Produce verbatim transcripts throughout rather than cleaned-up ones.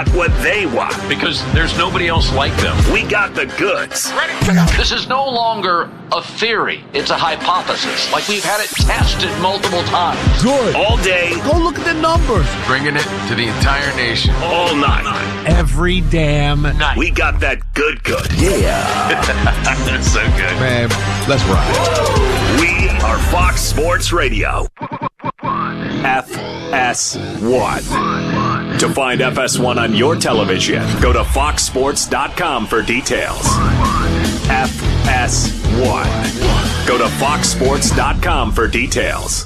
what they want. Because there's nobody else like them. We got the goods. Ready to go. This is no longer a theory. It's a hypothesis. Like we've had it tested multiple times. Good. All day. Go look at the numbers. Bringing it to the entire nation. All night. Every damn night. We got that good good. Yeah. That's so good. Man, let's ride. We are Fox Sports Radio. F S one. To find F S one on your television, go to fox sports dot com for details. F S one. Go to fox sports dot com for details.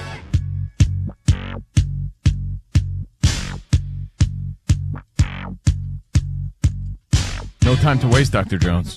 No time to waste, Doctor Jones.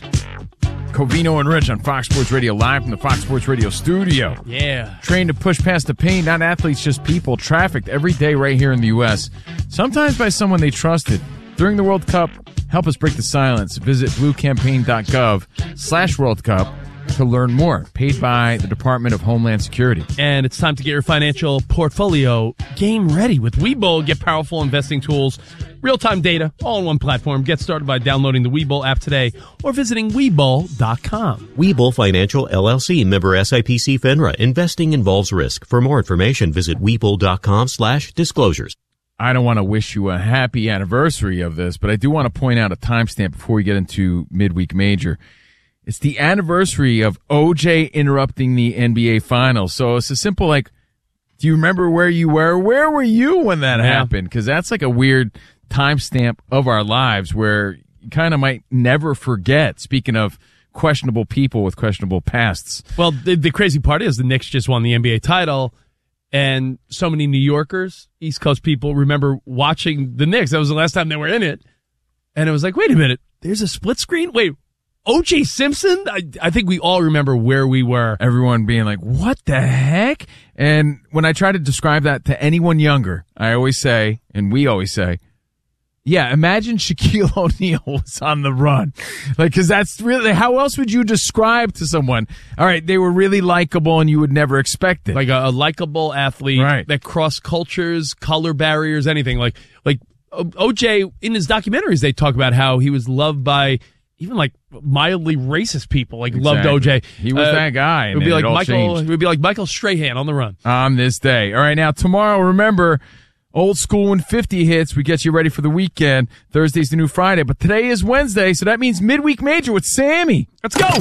Covino and Rich on Fox Sports Radio, live from the Fox Sports Radio studio. Yeah. Trained to push past the pain, not athletes, just people. Trafficked every day right here in the U S, sometimes by someone they trusted. During the World Cup, help us break the silence. Visit blue campaign dot gov slash World Cup to learn more. Paid by the Department of Homeland Security. And it's time to get your financial portfolio game ready with Webull. Get powerful investing tools, real-time data, all in one platform. Get started by downloading the Webull app today or visiting Webull dot com. Webull Financial, L L C, member S I P C FINRA. Investing involves risk. For more information, visit Webull dot com slash disclosures. I don't want to wish you a happy anniversary of this, but I do want to point out a timestamp before we get into Midweek Major. It's the anniversary of O J interrupting the N B A Finals. So it's a simple, like, do you remember where you were? Where were you when that yeah. happened? Because that's like a weird timestamp of our lives where you kind of might never forget, speaking of questionable people with questionable pasts. Well, the, the crazy part is the Knicks just won the N B A title, and so many New Yorkers, East Coast people, remember watching the Knicks. That was the last time they were in it. And it was like, wait a minute, there's a split screen? Wait, O J Simpson? I, I think we all remember where we were. Everyone being like, what the heck? And when I try to describe that to anyone younger, I always say, and we always say, yeah, imagine Shaquille O'Neal was on the run. Like, cause that's really, how else would you describe to someone? All right, they were really likable and you would never expect it. Like a, a likable athlete right. that crossed cultures, color barriers, anything. Like, like O J, in his documentaries, they talk about how he was loved by even like mildly racist people, like exactly. loved O J. He was uh, that guy. It would be like Michael. Changed. It would be like Michael Strahan on the run on this day. All right, now tomorrow, remember, old school when fifty hits. We get you ready for the weekend. Thursday's the new Friday, but today is Wednesday, so that means Midweek Major with Sammy. Let's go.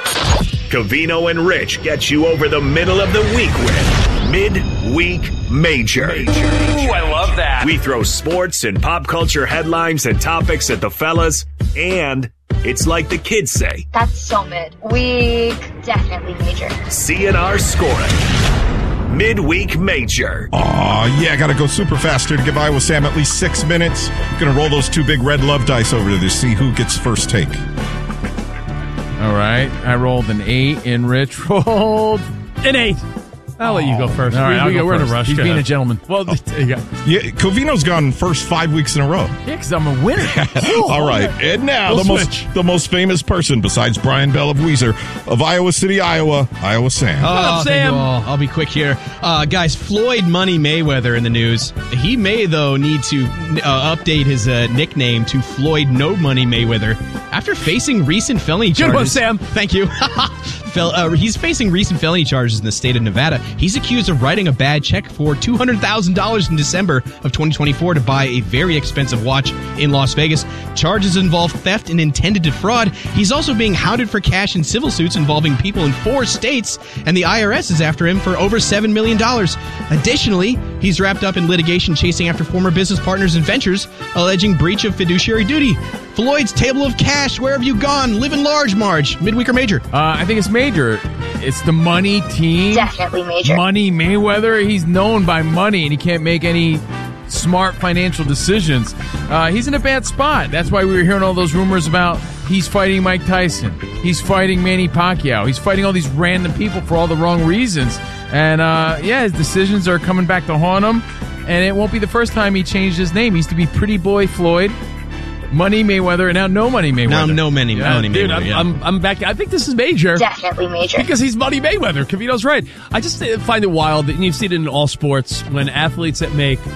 Covino and Rich get you over the middle of the week with Midweek Major. Major. Ooh, I love that. We throw sports and pop culture headlines and topics at the fellas, and it's like the kids say. That's so mid. Week, definitely major. C N R scoring. Midweek Major. Aw, yeah, gotta go super fast here to give Iowa Sam at least six minutes. Gonna roll those two big red love dice over to see who gets first take. All right, I rolled an eight, and Rich rolled an eight. I'll let you go first. All right, we, I'll we, go we're first. in a rush. He's being a gentleman. Well, oh. there you go. Yeah, Covino's gone first five weeks in a row. Yeah, because I'm a winner. All right, and now we'll the switch. most the most famous person besides Brian Bell of Weezer of Iowa City, Iowa, Iowa Sam. Oh, up, Sam? I'll, I'll be quick here. Uh, guys, Floyd Money Mayweather in the news. He may, though, need to uh, update his uh, nickname to Floyd No Money Mayweather after facing recent felony charges. Good one, Sam. Thank you. Fel- uh, he's facing recent felony charges in the state of Nevada. He's accused of writing a bad check for two hundred thousand dollars in December of twenty twenty-four to buy a very expensive watch in Las Vegas. Charges involve theft and intended defraud. He's also being hounded for cash in civil suits involving people in four states, and the I R S is after him for over seven million dollars. Additionally, he's wrapped up in litigation chasing after former business partners and ventures, alleging breach of fiduciary duty. Floyd's table of cash, where have you gone? Living large, Marge. Midweek or major? Uh, I think it's major. It's the money team. Definitely major. Money Mayweather. He's known by money, and he can't make any smart financial decisions. Uh, he's in a bad spot. That's why we were hearing all those rumors about he's fighting Mike Tyson. He's fighting Manny Pacquiao. He's fighting all these random people for all the wrong reasons. And, uh, yeah, his decisions are coming back to haunt him. And it won't be the first time he changed his name. He used to be Pretty Boy Floyd. Money Mayweather, and now No Money Mayweather. Now No Money, yeah, money dude, Mayweather. I'm, yeah. I'm, I'm back. I think this is major. Definitely major. Because he's Money Mayweather. Covino's right. I just find it wild that you've seen it in all sports when athletes that make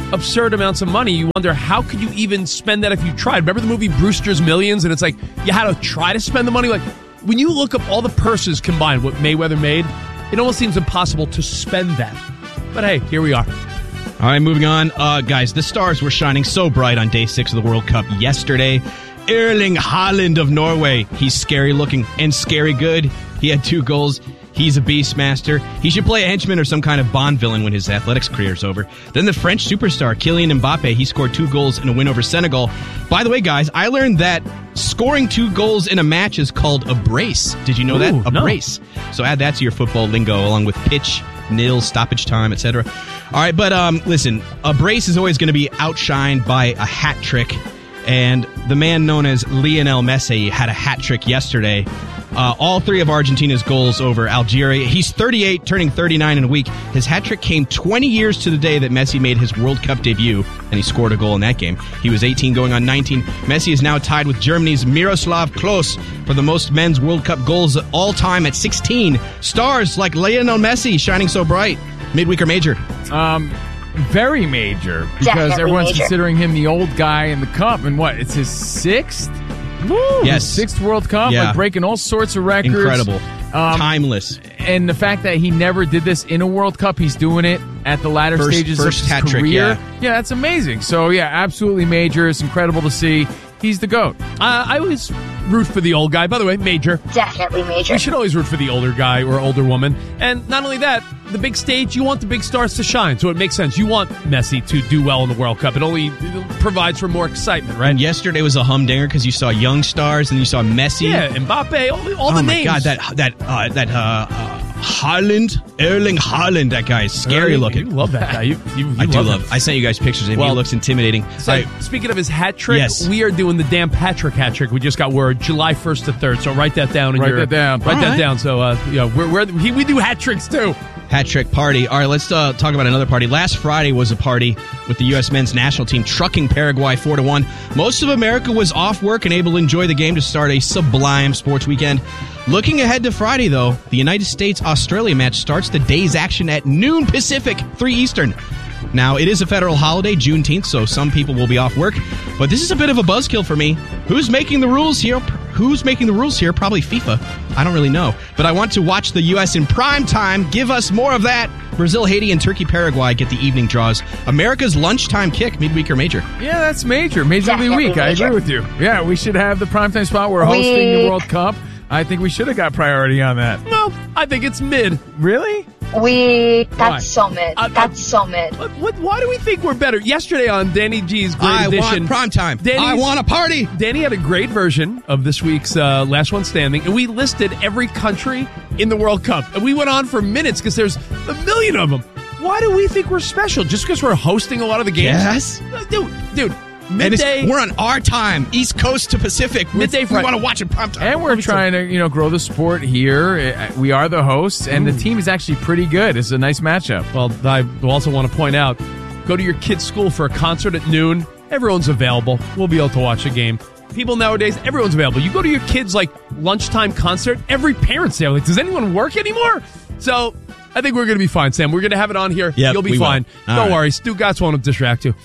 absurd amounts of money. You wonder, how could you even spend that if you tried? Remember the movie Brewster's Millions? And it's like, you had to try to spend the money. Like, when you look up all the purses combined, what Mayweather made, it almost seems impossible to spend that. But hey, here we are. All right, moving on. Uh, guys, the stars were shining so bright on day six of the World Cup yesterday. Erling Haaland of Norway. He's scary looking and scary good. He had two goals. He's a beastmaster. He should play a henchman or some kind of Bond villain when his athletics career is over. Then the French superstar, Kylian Mbappe, he scored two goals in a win over Senegal. By the way, guys, I learned that scoring two goals in a match is called a brace. Did you know Ooh, that? A no. brace. So add that to your football lingo along with pitch, nil, stoppage time, et cetera. All right, but um, listen, a brace is always going to be outshined by a hat trick. And the man known as Lionel Messi had a hat trick yesterday. Uh, all three of Argentina's goals over Algeria. He's thirty-eight, turning thirty-nine in a week. His hat trick came twenty years to the day that Messi made his World Cup debut, and he scored a goal in that game. He was eighteen, going on nineteen. Messi is now tied with Germany's Miroslav Klose for the most men's World Cup goals of all time at sixteen. Stars like Lionel Messi shining so bright. Midweek or major? Um, very major, because Definitely everyone's major. considering him the old guy in the cup, and what? It's his sixth. Woo, Yes. his sixth World Cup, Yeah. like breaking all sorts of records. Incredible. Um, Timeless. And the fact that he never did this in a World Cup, he's doing it at the latter First- stages first of his hat trick, career. yeah. that's amazing. So, yeah, absolutely major. It's incredible to see. He's the GOAT. Uh, I always root for the old guy. By the way, major. Definitely major. We should always root for the older guy or older woman. And not only that, the big stage, you want the big stars to shine. So it makes sense. You want Messi to do well in the World Cup. It only provides for more excitement, right? And yesterday was a humdinger because you saw young stars and you saw Messi. Yeah, Mbappe, all, all oh the my names. God, that that uh, that uh, uh, Haaland, Erling Haaland, that guy is scary You- looking. You love that guy. You, you, you I do love love. him. I sent you guys pictures of him. Well, he looks intimidating. So, All right. speaking of his hat trick, Yes. we are doing the Dan Patrick hat trick. We just got word July first to third. So write that down. In Write your, that down. Write All that right. down. So uh, yeah, we're, we're he, we do hat tricks too. Hat trick party. All right, let's uh, talk about another party. Last Friday was a party with the U S men's national team trucking Paraguay four to one. Most of America was off work and able to enjoy the game to start a sublime sports weekend. Looking ahead to Friday, though, the United States-Australia match starts the day's action at noon Pacific, three Eastern. Now, it is a federal holiday, Juneteenth, so some people will be off work. But this is a bit of a buzzkill for me. Who's making the rules here? Who's making the rules here? Probably FIFA. I don't really know. But I want to watch the U S in prime time. Give us more of that. Brazil, Haiti, and Turkey, Paraguay get the evening draws. America's lunchtime kick, midweek or major. Yeah, that's major. Major of the Definitely week. I major. agree with you. Yeah, we should have the primetime spot. We're hosting the Week. World Cup. I think we should have got priority on that. No, I think it's mid. Really? We. That's Why? so mid. I- I- That's so mid. What, what? Why do we think we're better? Yesterday on Danny G's Great I Edition, want prime time. Danny's- I want a party. Danny had a great version of this week's uh, Last One Standing, and we listed every country in the World Cup. And we went on for minutes because there's a million of them. Why do we think we're special? Just because we're hosting a lot of the games? Yes. Uh, Dude, dude, And it's, midday. we're on our time, East Coast to Pacific. We're- Midday we Friday. want to watch it prime time. And we're trying to, you know, grow the sport here. Uh, We are the hosts, and the team is actually pretty good. It's a nice matchup. Well, I also want to point out, go to your kid's school for a concert at noon. Everyone's available. We'll be able to watch a game. People nowadays, everyone's available. You go to your kid's, like, lunchtime concert, every parent's there. Like, does anyone work anymore? So, I think we're going to be fine, Sam. We're going to have it on here. Yep, You'll be we will. fine. All Don't right. worry. Stu Gatz won't distract you.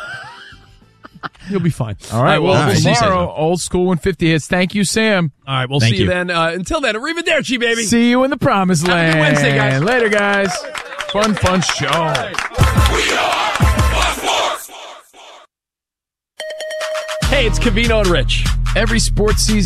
You'll be fine. All right, well, all right. tomorrow, old school one fifty hits. Thank you, Sam. All right, we'll Thank see you you. then. Uh, until then, arrivederci, baby. See you in the promised Have a land. good Wednesday, guys. Later, guys. Fun, fun show. Hey, it's Cavino and Rich. Every sports season.